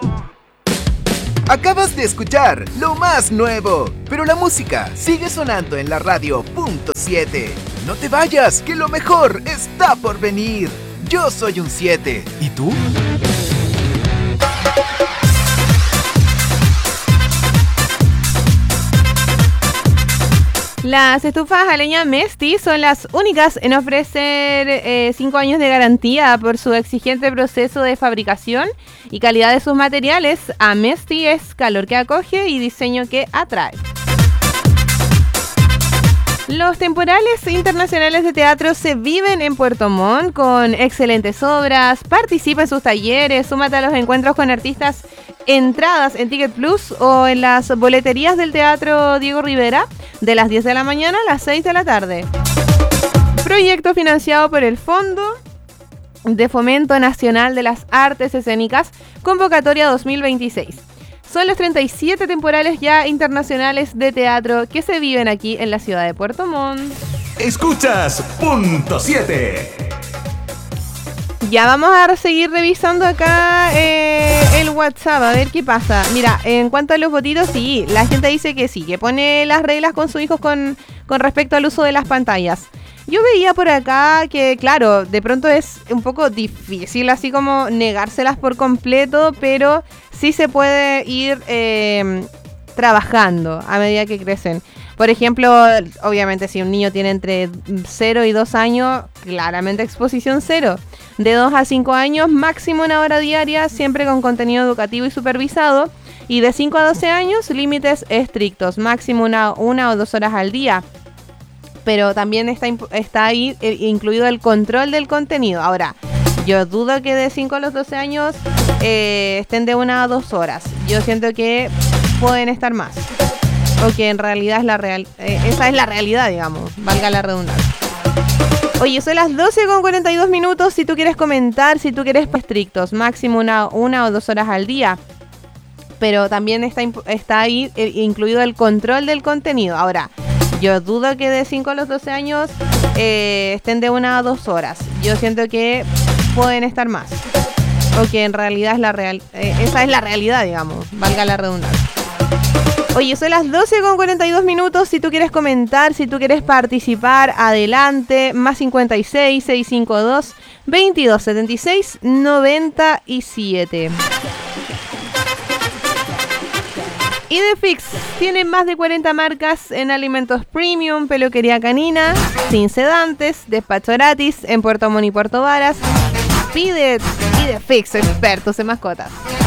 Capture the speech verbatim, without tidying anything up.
Acabas de escuchar lo más nuevo, pero la música sigue sonando en la radio punto siete. No te vayas, que lo mejor está por venir. Yo soy un siete. ¿Y tú? Las estufas a leña Mesti son las únicas en ofrecer cinco años de garantía por su exigente proceso de fabricación y calidad de sus materiales. A Mesti es calor que acoge y diseño que atrae. Los temporales internacionales de teatro se viven en Puerto Montt con excelentes obras. Participa en sus talleres, súmate a los encuentros con artistas. Entradas en Ticket Plus o en las boleterías del Teatro Diego Rivera de las diez de la mañana a las seis de la tarde. Proyecto financiado por el Fondo de Fomento Nacional de las Artes Escénicas, convocatoria dos mil veintiséis. Son los treinta y siete temporales ya internacionales de teatro que se viven aquí en la ciudad de Puerto Montt. Escuchas Punto siete. Ya vamos a seguir revisando acá eh, el WhatsApp, a ver qué pasa. Mira, en cuanto a los votitos, sí, la gente dice que sí, que pone las reglas con sus hijos con, con respecto al uso de las pantallas. Yo veía por acá que, claro, de pronto es un poco difícil así como negárselas por completo, pero sí se puede ir eh, trabajando a medida que crecen. Por ejemplo, obviamente si un niño tiene entre cero y dos años, claramente exposición cero. De dos a cinco años, máximo una hora diaria, siempre con contenido educativo y supervisado. Y de cinco a doce años, límites estrictos, máximo una, una o dos horas al día. Pero también está, está ahí incluido el control del contenido. Ahora, yo dudo que de cinco a los doce años eh, estén de una a dos horas. Yo siento que pueden estar más. O que en realidad es la real, eh, esa es la realidad, digamos, valga la redundancia. Oye, son las doce con cuarenta y dos minutos. Si tú quieres comentar, si tú quieres estrictos, máximo una, una o dos horas al día. Pero también está, está ahí eh, incluido el control del contenido. Ahora, yo dudo que de cinco a los doce años eh, estén de una a dos horas. Yo siento que pueden estar más. O que en realidad es la real, eh, esa es la realidad, digamos, valga la redundancia. Oye, son las doce con cuarenta y dos minutos. Si tú quieres comentar, si tú quieres participar, adelante. Más cincuenta y seis, seiscientos cincuenta y dos, veintidós setenta y seis, noventa y siete. Idefix tiene más de cuarenta marcas en alimentos premium, peluquería canina, sin sedantes, despacho gratis en Puerto Montt y Puerto Varas. Pide Idefix, expertos en mascotas.